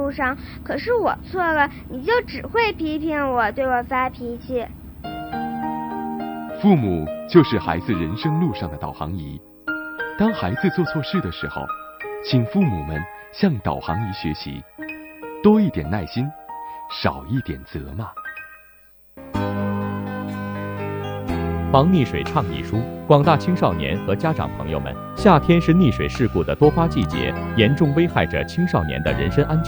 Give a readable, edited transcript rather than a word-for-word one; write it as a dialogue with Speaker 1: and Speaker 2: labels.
Speaker 1: 路上，可是我错了，你就只会批评我，对我发脾气。
Speaker 2: 父母就是孩子人生路上的导航仪，当孩子做错事的时候，请父母们向导航仪学习，多一点耐心，少一点责骂。
Speaker 3: 防溺水倡议书，广大青少年和家长朋友们，夏天是溺水事故的多发季节，严重危害着青少年的人身安全。